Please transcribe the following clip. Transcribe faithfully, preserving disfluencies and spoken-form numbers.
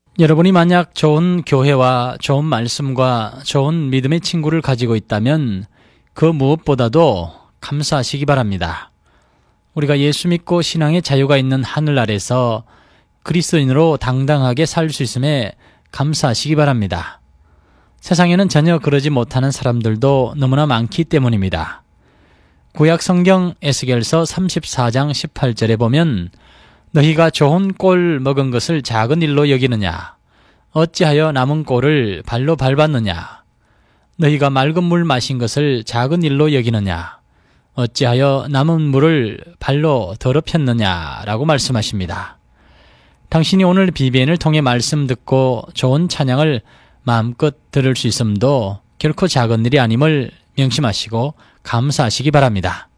여러분이 만약 좋은 교회와 좋은 말씀과 좋은 믿음의 친구를 가지고 있다면 그 무엇보다도 감사하시기 바랍니다. 우리가 예수 믿고 신앙의 자유가 있는 하늘 아래서 그리스도인으로 당당하게 살 수 있음에 감사하시기 바랍니다. 세상에는 전혀 그러지 못하는 사람들도 너무나 많기 때문입니다. 구약 성경 에스겔서 삼십사 장 십팔 절에 보면 너희가 좋은 꼴 먹은 것을 작은 일로 여기느냐? 어찌하여 남은 꼴을 발로 밟았느냐? 너희가 맑은 물 마신 것을 작은 일로 여기느냐? 어찌하여 남은 물을 발로 더럽혔느냐? 라고 말씀하십니다. 당신이 오늘 비비엔을 통해 말씀 듣고 좋은 찬양을 마음껏 들을 수 있음도 결코 작은 일이 아님을 명심하시고 감사하시기 바랍니다.